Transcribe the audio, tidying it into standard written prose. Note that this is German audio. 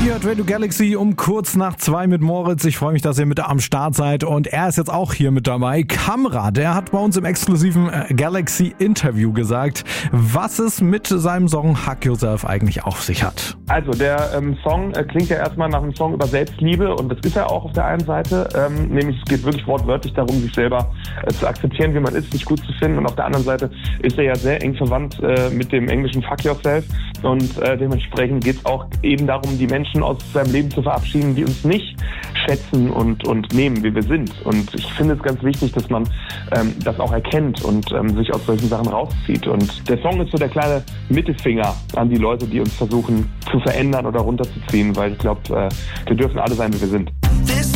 Ihr hört Radio Galaxy um kurz nach 2 mit Moritz. Ich freue mich, dass ihr mit am Start seid. Und er ist jetzt auch hier mit dabei. Kamra, der hat bei uns im exklusiven Galaxy-Interview gesagt, was es mit seinem Song Hug Yourself eigentlich auf sich hat. Also der Song klingt ja erstmal nach einem Song über Selbstliebe. Und das ist er auch auf der einen Seite. Nämlich es geht wirklich wortwörtlich darum, sich selber zu akzeptieren, wie man ist, sich gut zu finden. Und auf der anderen Seite ist er ja sehr eng verwandt mit dem englischen Fuck Yourself. Und dementsprechend geht es auch eben darum, die Menschen aus seinem Leben zu verabschieden, die uns nicht schätzen und nehmen, wie wir sind. Und ich finde es ganz wichtig, dass man das auch erkennt und sich aus solchen Sachen rauszieht. Und der Song ist so der kleine Mittelfinger an die Leute, die uns versuchen zu verändern oder runterzuziehen, weil ich glaube, wir dürfen alle sein, wie wir sind.